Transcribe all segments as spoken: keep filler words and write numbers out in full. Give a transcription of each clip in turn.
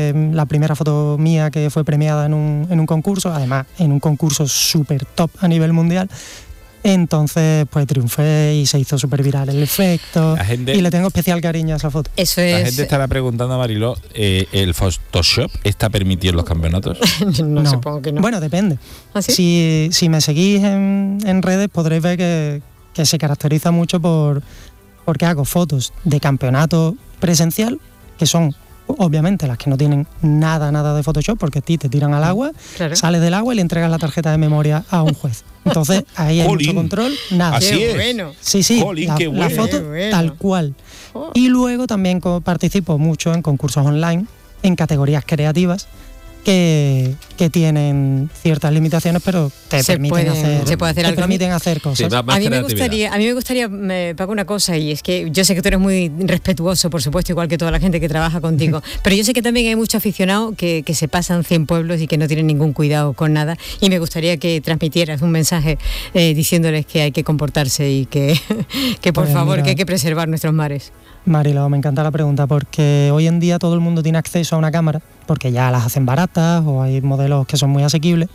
fue la primera foto mía que fue premiada en un, en un concurso, además en un concurso súper top a nivel mundial. Entonces, pues triunfé y se hizo súper viral el efecto. Gente, y le tengo especial cariño a esa foto. Eso es. La gente estará preguntando a Mariló, eh, ¿el Photoshop está permitido en los campeonatos? no, no, supongo que no. Bueno, depende. ¿Ah, sí? Si, si me seguís en, en redes, podréis ver que, que se caracteriza mucho por porque hago fotos de campeonato presencial, que son obviamente las que no tienen nada, nada de Photoshop, porque a ti te tiran al agua, claro. Sales del agua y le entregas la tarjeta de memoria a un juez. Entonces, ahí hay Jolín. mucho control, nada. Así qué es. Bueno. Sí, sí, Jolín, la, qué bueno. la foto Qué bueno. tal cual. Oh. Y luego también co- participo mucho en concursos online, en categorías creativas, que, que tienen ciertas limitaciones, pero te Se permiten pueden- hacer, se puede hacer te algo. permiten hacer cosas. Sí, más A mí me creatividad. gustaría, a mí me gustaría, me, Paco, una cosa, y es que yo sé que tú eres muy respetuoso, por supuesto, igual que toda la gente que trabaja contigo, pero yo sé que también hay muchos aficionados que, que se pasan cien pueblos y que no tienen ningún cuidado con nada, y me gustaría que transmitieras un mensaje eh, diciéndoles que hay que comportarse y que, que por Pues favor, mira. que hay que preservar nuestros mares. Marilo, me encanta la pregunta, porque hoy en día todo el mundo tiene acceso a una cámara, porque ya las hacen baratas o hay modelos que son muy asequibles,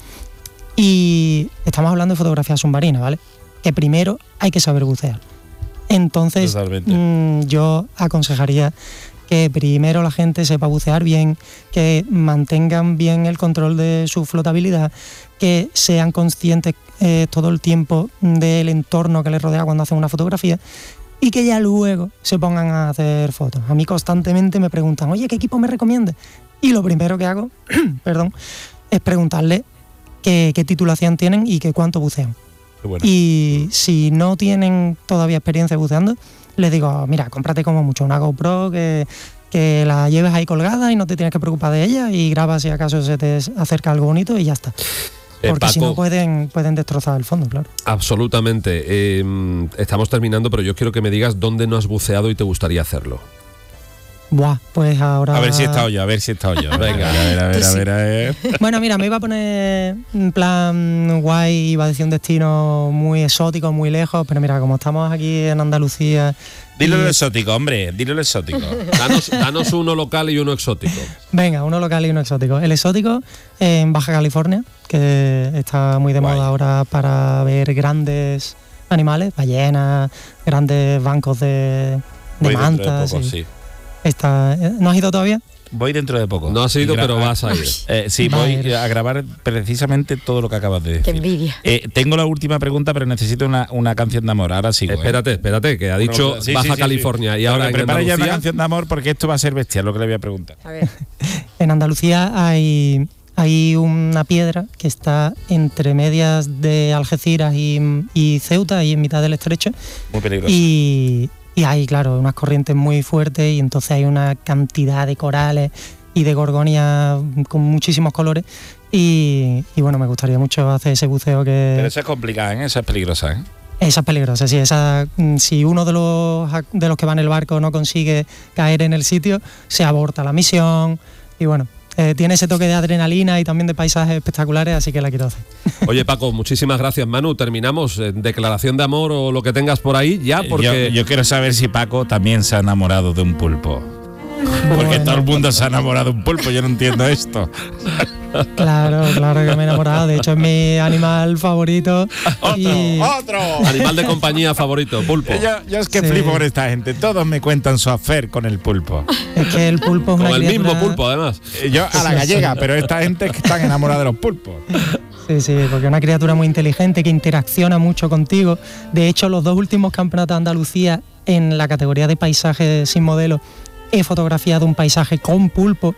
y estamos hablando de fotografía submarina, ¿vale? Que primero hay que saber bucear. Entonces, Totalmente. mmm, yo aconsejaría que primero la gente sepa bucear bien, que mantengan bien el control de su flotabilidad, que sean conscientes eh, todo el tiempo del entorno que les rodea cuando hacen una fotografía, y que ya luego se pongan a hacer fotos. A mí constantemente me preguntan, oye, ¿qué equipo me recomiendas? Y lo primero que hago, perdón, es preguntarle qué, qué titulación tienen y qué cuánto bucean. Qué bueno. Y si no tienen todavía experiencia buceando, les digo, mira, cómprate como mucho una GoPro que, que la lleves ahí colgada y no te tienes que preocupar de ella, y grabas si acaso se te acerca algo bonito y ya está. Porque Eh, si no Paco, pueden, pueden destrozar el fondo, claro. absolutamente. Eh, estamos terminando, pero yo quiero que me digas dónde no has buceado y te gustaría hacerlo. Buah, pues ahora... A ver si he estado yo, a ver si he estado yo. Venga, a ver, a ver, a ver, a ver. Bueno, mira, me iba a poner en plan guay, iba a decir un destino muy exótico, muy lejos, pero mira, como estamos aquí en Andalucía... Dilo y- lo exótico, hombre, dilo lo exótico. Danos, danos uno local y uno exótico. Venga, uno local y uno exótico. El exótico en Baja California, que está muy de Guay. moda ahora para ver grandes animales, ballenas, grandes bancos de, de Voy dentro de mantas. poco, y- sí. está, ¿no has ido todavía? Voy dentro de poco. No has ido, Y gra- pero vas a ir. Eh, sí, Vale. voy a grabar precisamente todo lo que acabas de Qué decir. envidia. Eh, tengo la última pregunta, pero necesito una, una canción de amor. Ahora sigo. ¿eh? Espérate, espérate, que ha dicho Bueno, sí, Baja sí, sí, California sí. y ahora Pero en prepara ya una Andalucía. canción de amor, porque esto va a ser bestial lo que le voy a preguntar. A ver. En Andalucía hay, hay una piedra que está entre medias de Algeciras y, y Ceuta, ahí en mitad del estrecho, Muy peligroso. y, y hay, claro, unas corrientes muy fuertes, y entonces hay una cantidad de corales y de gorgonias con muchísimos colores, y, y bueno, me gustaría mucho hacer ese buceo que... Pero eso es complicado, ¿eh? Eso es peligrosa, ¿eh? Esa es peligrosa, sí, esa, mm, si uno de los, ac- de los que va en el barco no consigue caer en el sitio, se aborta la misión, y bueno, eh, tiene ese toque de adrenalina y también de paisajes espectaculares, así que la quiero hacer. Oye, Paco, muchísimas gracias. Manu, terminamos. Eh, declaración de amor o lo que tengas por ahí ya, porque... Yo, yo quiero saber si Paco también se ha enamorado de un pulpo. Porque Bueno. todo el mundo se ha enamorado de un pulpo, yo no entiendo esto. Claro, claro que me he enamorado, de hecho es mi animal favorito. y- ¡Otro! Animal de compañía favorito, pulpo. Yo, yo es que Sí. flipo con esta gente. Todos me cuentan su affair con el pulpo. Es que el pulpo es Con una el mismo criatura- pulpo, además. Eh, Yo a la gallega, pero esta gente es que están enamorada de los pulpos. Sí, sí, porque es una criatura muy inteligente que interacciona mucho contigo. De hecho, los dos últimos campeonatos de Andalucía en la categoría de paisaje sin modelo he fotografiado un paisaje con pulpo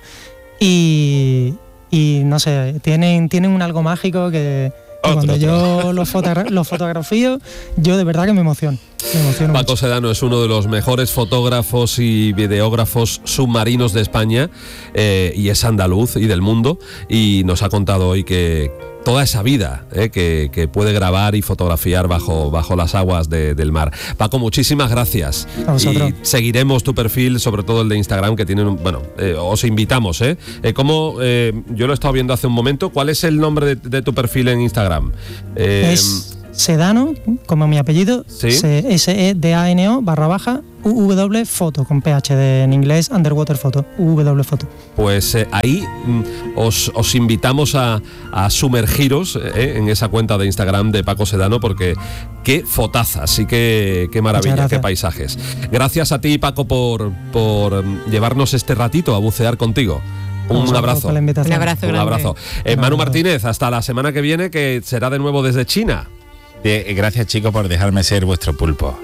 y, y no sé, tienen, tienen un algo mágico que, que Otro, cuando otro. yo los, fotogra- los fotografío, yo de verdad que me emociono. Me emociono Paco mucho. Sedano es uno de los mejores fotógrafos y videógrafos submarinos de España, eh, y es andaluz y del mundo, y nos ha contado hoy que toda esa vida eh, que, que puede grabar y fotografiar bajo, bajo las aguas de- del mar. Paco, muchísimas gracias. A vosotros. Y seguiremos tu perfil, sobre todo el de Instagram, que tienen un, bueno, eh, os invitamos, ¿eh? eh ¿cómo, eh, yo lo he estado viendo hace un momento. ¿Cuál es el nombre de, de tu perfil en Instagram? Eh, Es Sedano, como mi apellido, ¿Sí? S E D A N O barra baja U W foto, con P H D en inglés, underwater foto, U W foto. Pues eh, ahí mm, os, os invitamos a, a sumergiros eh, en esa cuenta de Instagram de Paco Sedano, porque qué fotazas y qué, qué maravilla, qué paisajes. Gracias a ti, Paco, por, por llevarnos este ratito a bucear contigo. Un Muchas abrazo. Un abrazo. Un abrazo. Eh, Manu Martínez, hasta la semana que viene, que será de nuevo desde China. Eh, gracias, chicos, por dejarme ser vuestro pulpo.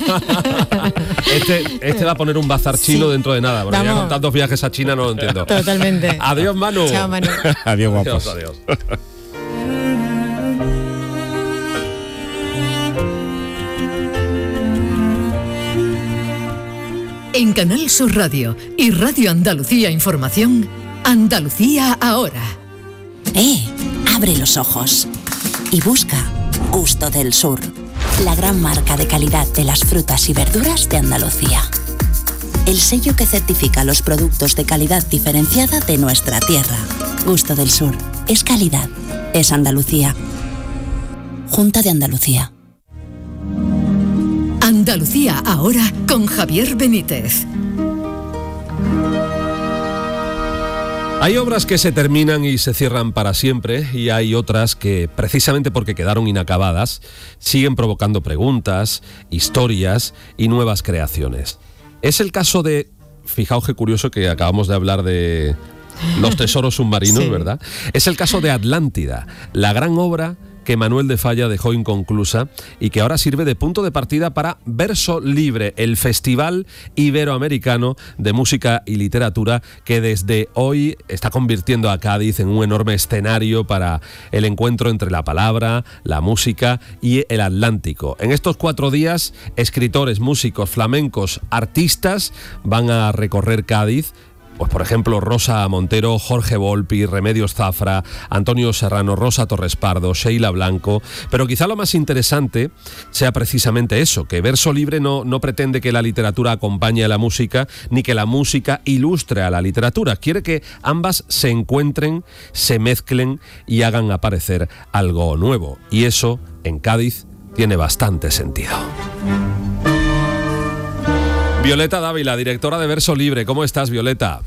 este, este va a poner un bazar chino sí. dentro de nada, porque ya con tantos viajes a China no lo entiendo. Totalmente. Adiós, Manu. Chao, Manu. Adiós, guapos. Adiós, adiós. En Canal Sur Radio y Radio Andalucía Información, Andalucía ahora. ¡Eh! Abre los ojos y busca Gusto del Sur, la gran marca de calidad de las frutas y verduras de Andalucía. El sello que certifica los productos de calidad diferenciada de nuestra tierra. Gusto del Sur. Es calidad. Es Andalucía. Junta de Andalucía. Andalucía ahora con Javier Benítez. Hay obras que se terminan y se cierran para siempre, y hay otras que, precisamente porque quedaron inacabadas, siguen provocando preguntas, historias y nuevas creaciones. Es el caso de, fijaos qué curioso que acabamos de hablar de los tesoros submarinos, sí. ¿verdad? Es el caso de Atlántida, la gran obra que Manuel de Falla dejó inconclusa y que ahora sirve de punto de partida para Verso Libre, el Festival Iberoamericano de Música y Literatura, que desde hoy está convirtiendo a Cádiz en un enorme escenario para el encuentro entre la palabra, la música y el Atlántico. En estos cuatro días, escritores, músicos, flamencos, artistas van a recorrer Cádiz. Pues por ejemplo, Rosa Montero, Jorge Volpi, Remedios Zafra, Antonio Serrano, Rosa Torres Pardo, Sheila Blanco. Pero quizá lo más interesante sea precisamente eso, que Verso Libre no, no pretende que la literatura acompañe a la música, ni que la música ilustre a la literatura. Quiere que ambas se encuentren, se mezclen y hagan aparecer algo nuevo. Y eso, en Cádiz, tiene bastante sentido. Violeta Dávila, directora de Verso Libre. ¿Cómo estás, Violeta?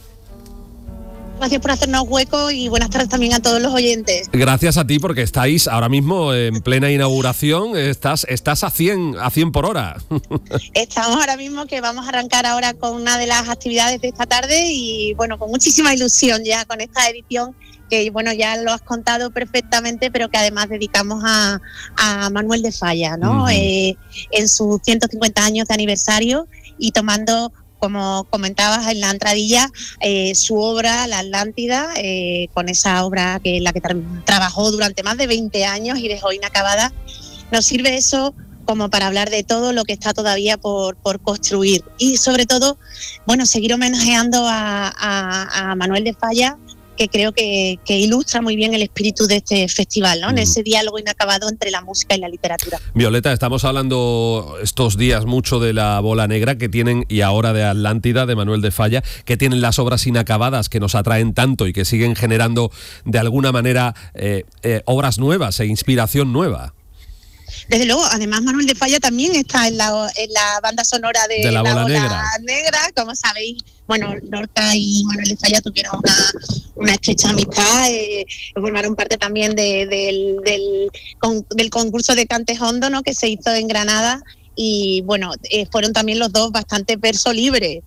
Gracias por hacernos hueco y buenas tardes también a todos los oyentes. Gracias a ti, porque estáis ahora mismo en plena inauguración, estás, estás a cien por hora. Estamos ahora mismo que vamos a arrancar ahora con una de las actividades de esta tarde y bueno, con muchísima ilusión ya con esta edición que bueno, ya lo has contado perfectamente, pero que además dedicamos a, a Manuel de Falla, ¿no? Uh-huh. Eh, en sus ciento cincuenta años de aniversario y tomando, como comentabas en la entradilla, eh, su obra, La Atlántida, eh, con esa obra que la que tra- trabajó durante más de veinte años y dejó inacabada. Nos sirve eso como para hablar de todo lo que está todavía por, por construir y sobre todo, bueno, seguir homenajeando a, a, a Manuel de Falla, que creo que, que ilustra muy bien el espíritu de este festival, ¿no? Mm. En ese diálogo inacabado entre la música y la literatura. Violeta, estamos hablando estos días mucho de la bola negra que tienen, y ahora de Atlántida, de Manuel de Falla, que tienen las obras inacabadas que nos atraen tanto y que siguen generando de alguna manera eh, eh, obras nuevas e inspiración nueva. Desde luego, además Manuel de Falla también está en la, en la banda sonora de, de la, la bola, bola negra. negra, como sabéis. Bueno, Lorca y Manuel de Falla tuvieron una, una estrecha amistad, eh, formaron parte también de, de, del, con, del concurso de Cantes Hondo, ¿no?, que se hizo en Granada. Y bueno, eh, fueron también los dos bastante verso libre.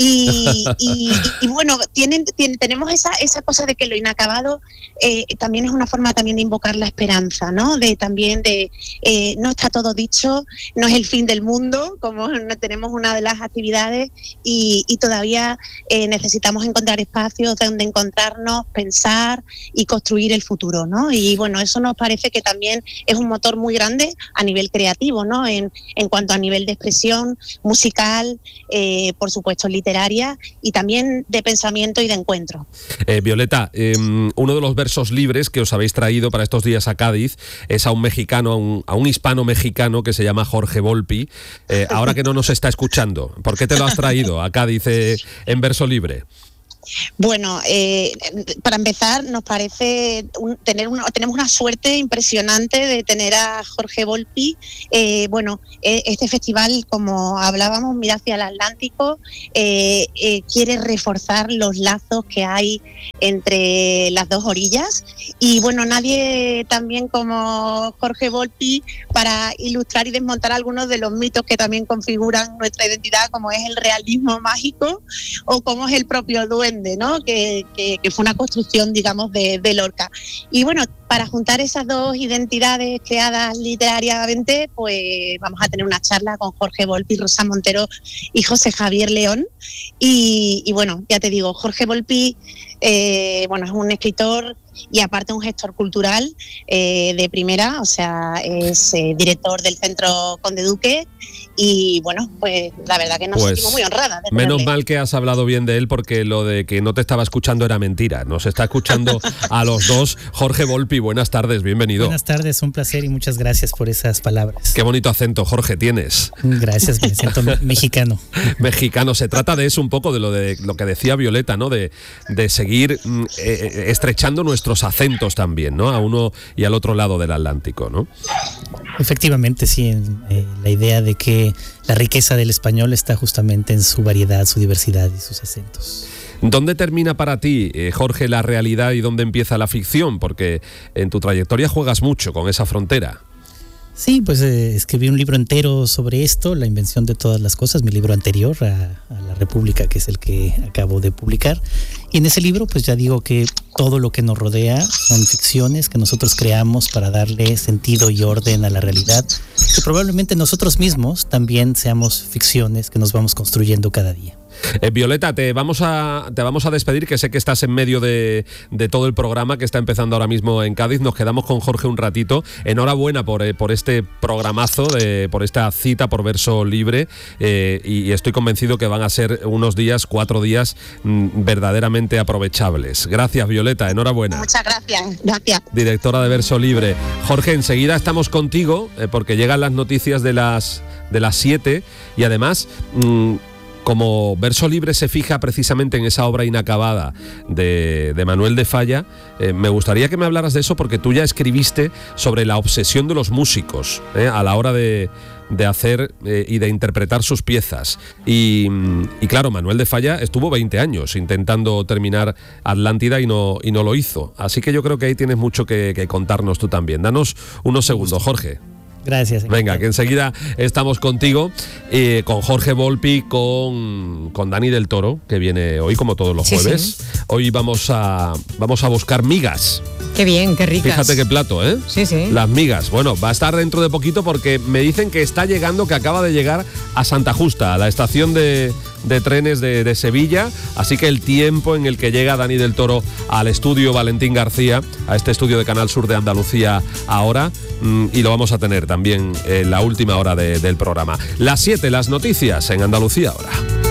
Y, y, y bueno, tienen, tienen, tenemos esa, esa cosa de que lo inacabado eh, también es una forma también de invocar la esperanza, ¿no? De también de, eh, no está todo dicho, no es el fin del mundo, como tenemos una de las actividades, y, y todavía eh, necesitamos encontrar espacios donde encontrarnos, pensar y construir el futuro, ¿no? Y bueno, eso nos parece que también es un motor muy grande a nivel creativo, ¿no? En, en cuanto a nivel de expresión musical, eh, por supuesto literaria y también de pensamiento y de encuentro. Eh, Violeta, eh, uno de los versos libres que os habéis traído para estos días a Cádiz es a un mexicano, a un, a un hispano mexicano que se llama Jorge Volpi. Eh, ahora que no nos está escuchando, ¿por qué te lo has traído a Cádiz eh, en verso libre? Bueno, eh, para empezar, nos parece un, tener una, tenemos una suerte impresionante de tener a Jorge Volpi. Eh, bueno, eh, este festival, como hablábamos, Mira hacia el Atlántico, eh, eh, quiere reforzar los lazos que hay entre las dos orillas. Y bueno, nadie tan bien como Jorge Volpi para ilustrar y desmontar algunos de los mitos que también configuran nuestra identidad, como es el realismo mágico o como es el propio duende, ¿no? Que, que, que fue una construcción, digamos, de, de Lorca. Y bueno, para juntar esas dos identidades creadas literariamente, pues vamos a tener una charla con Jorge Volpi, Rosa Montero y José Javier León. Y, y bueno, ya te digo, Jorge Volpi, eh, bueno, es un escritor y aparte un gestor cultural eh, de primera, o sea, es eh, director del Centro Conde Duque. Y bueno, pues la verdad que nos pues, sentimos muy honradas. Menos mal que has hablado bien de él, porque lo de que no te estaba escuchando era mentira. Nos está escuchando a los dos. Jorge Volpi, buenas tardes, bienvenido. Buenas tardes, un placer y muchas gracias por esas palabras. Qué bonito acento, Jorge, tienes. Gracias, me siento mexicano. Mexicano, se trata de eso un poco, de lo de lo que decía Violeta, ¿no? De, de seguir eh, estrechando nuestros acentos también, ¿no? A uno y al otro lado del Atlántico, ¿no? Efectivamente, sí, eh, la idea de que la riqueza del español está justamente en su variedad, su diversidad y sus acentos. ¿Dónde termina para ti, eh, Jorge, la realidad y dónde empieza la ficción? Porque en tu trayectoria juegas mucho con esa frontera. Sí, pues eh, escribí un libro entero sobre esto, La invención de todas las cosas, mi libro anterior a, a La República, que es el que acabo de publicar. Y en ese libro pues ya digo que todo lo que nos rodea son ficciones que nosotros creamos para darle sentido y orden a la realidad, que probablemente nosotros mismos también seamos ficciones que nos vamos construyendo cada día. Eh, Violeta, te vamos a te vamos a despedir, que sé que estás en medio de, de todo el programa que está empezando ahora mismo en Cádiz. Nos quedamos con Jorge un ratito. Enhorabuena por, eh, por este programazo, de, por esta cita por Verso Libre, eh, y estoy convencido que van a ser unos días, cuatro días mmm, verdaderamente aprovechables. Gracias, Violeta, enhorabuena. Muchas gracias, gracias. Directora de Verso Libre. Jorge, enseguida estamos contigo, eh, porque llegan las noticias de las de las siete y además... Mmm, como Verso Libre se fija precisamente en esa obra inacabada de, de Manuel de Falla, eh, me gustaría que me hablaras de eso, porque tú ya escribiste sobre la obsesión de los músicos eh, a la hora de, de hacer eh, y de interpretar sus piezas. Y, y claro, Manuel de Falla estuvo veinte años intentando terminar Atlántida y no, y no lo hizo. Así que yo creo que ahí tienes mucho que, que contarnos tú también. Danos unos segundos, Jorge. Gracias. Venga, que enseguida estamos contigo, eh, con Jorge Volpi, con, con Dani del Toro, que viene hoy como todos los sí, jueves. Sí. Hoy vamos a, vamos a buscar migas. Qué bien, qué ricas. Fíjate qué plato, ¿eh? Sí, sí. Las migas. Bueno, va a estar dentro de poquito, porque me dicen que está llegando, que acaba de llegar a Santa Justa, a la estación de, de trenes de, de Sevilla. Así que el tiempo en el que llega Dani del Toro al estudio Valentín García, a este estudio de Canal Sur de Andalucía ahora, mmm, y lo vamos a tener también en la última hora de, del programa. Las siete, las noticias en Andalucía ahora.